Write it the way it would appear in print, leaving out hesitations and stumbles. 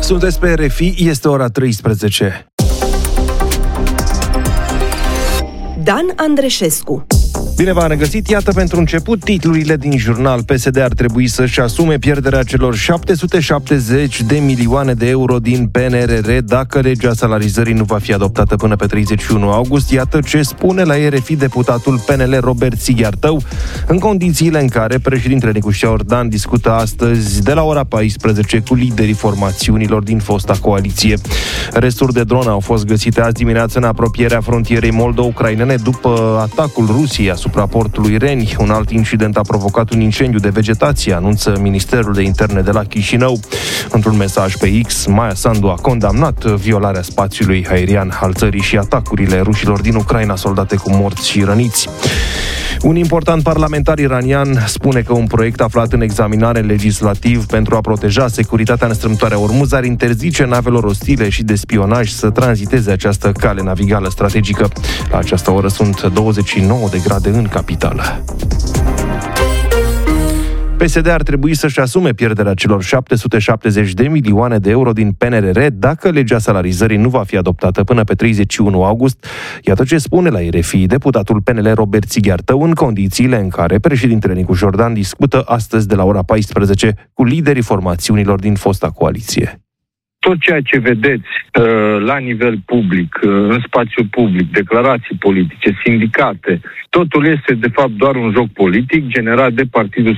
Sunteți pe RFI, este ora 13. Dan Andreșescu. Bine v-am regăsit, iată pentru început titlurile din jurnal. PSD ar trebui să-și asume pierderea celor 770 de milioane de euro din PNRR dacă legea salarizării nu va fi adoptată până pe 31 august. Iată ce spune la RFI deputatul PNL Robert Sighiartău, în condițiile în care președintele Nicu Șordan discută astăzi de la ora 14 cu liderii formațiunilor din fosta coaliție. Resturi de drone au fost găsite azi dimineață în apropierea frontierei moldo-ucrainene după atacul Rusiei asupra portului Reni. Un alt incident a provocat un incendiu de vegetație, anunță Ministerul de Interne de la Chișinău. Într-un mesaj pe X, Maia Sandu a condamnat violarea spațiului aerian al țării și atacurile rușilor din Ucraina, soldate cu morți și răniți. Un important parlamentar iranian spune că un proiect aflat în examinare legislativ pentru a proteja securitatea în strâmtoarea Ormuz ar interzice navelor ostile și de spionaj să tranziteze această cale navigală strategică. La această oră sunt 29 de grade în capitală. PSD ar trebui să-și asume pierderea celor 770 de milioane de euro din PNRR dacă legea salarizării nu va fi adoptată până pe 31 august. Iată ce spune la RFI deputatul PNL Robert Sighiartău în condițiile în care președintele Nicu Șordan discută astăzi de la ora 14 cu liderii formațiunilor din fosta coaliție. Tot ceea ce vedeți la nivel public, în spațiu public, declarații politice, sindicate, totul este de fapt doar un joc politic generat de Partidul